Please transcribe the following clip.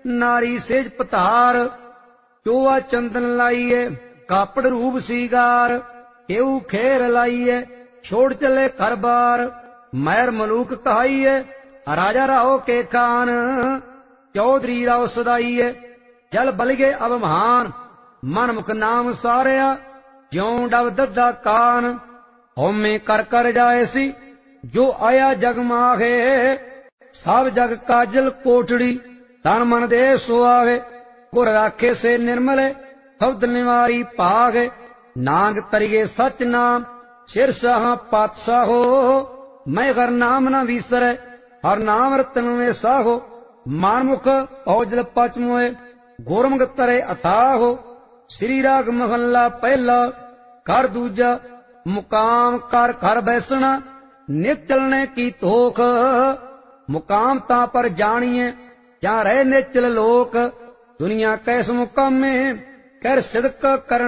नारी सेज पतार। चोआ चंदन लाइए कापड़ रूप सीगार। केऊ खेर लाइए छोड़ चले घर बार। मैर मलूक कहाइए राजा राहो के खान। चौधरी राव सदाइए जल बलगे अब महान। मन मुख नाम सारिया ज्यों डब दद्दा कान। होमे कर जाए सी जो आया जग माहे। सब जग काजल कोटड़ी तन मन दे सुहावे। गुर राखे से निर्मले शब्द निवारी पागे। नांग तरिए सच नाम सिर साहा पातशाहो। मैं हर नाम न विसरे हर नाम रतन में साहो। मानमुख औजल पच मोए गुरमुख तरे अथाहो। श्री राग महला पहला कर दूजा मुकाम कर घर बैसना नित चलने की तोख। मुकाम ता पर जानिए क्या रहे निचल लोक। दुनिया कैस मुकामे कर सिदक कर